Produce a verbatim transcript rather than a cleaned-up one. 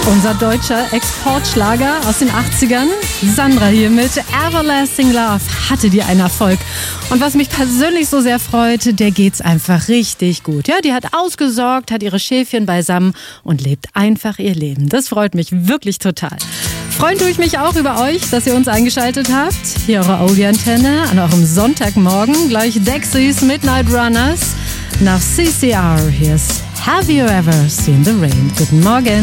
Unser deutscher Exportschlager aus den achtzigern. Sandra hier mit Everlasting Love. Hatte die einen Erfolg. Und was mich persönlich so sehr freut, der geht's einfach richtig gut. Ja, die hat ausgesorgt, hat ihre Schäfchen beisammen und lebt einfach ihr Leben. Das freut mich wirklich total. Freuen tue ich mich auch über euch, dass ihr uns eingeschaltet habt. Hier eure Audi-Antenne an eurem Sonntagmorgen. Gleich Dexys Midnight Runners. Nach C C R, hier ist Have You Ever Seen the Rain? Guten Morgen.